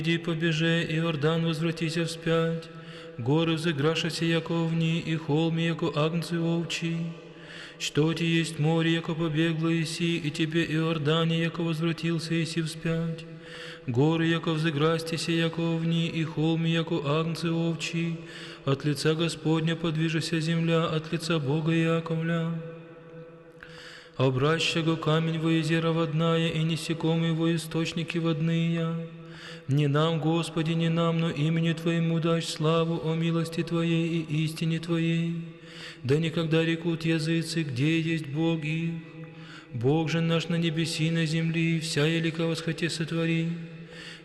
Иди побеже, Иордан, возвратися вспять, горы взыграшися, яко овни, и холми, яко агнцы овчи. Что ти есть море, яко побегло иси, и тебе, Иордане, яко возвратился иси вспять. Горы, яко взыграстися, яко овни, и холми, яко агнцы овчи. От лица Господня подвижися земля, от лица Бога Иаковля. Обраща го камень во езера водная, и несекомый во источники водные. Не нам, Господи, не нам, но имени Твоему дашь славу о милости Твоей и истине Твоей. Да никогда рекут языцы, где есть Бог их. Бог же наш на небеси, на земли, вся елика восхоте сотвори.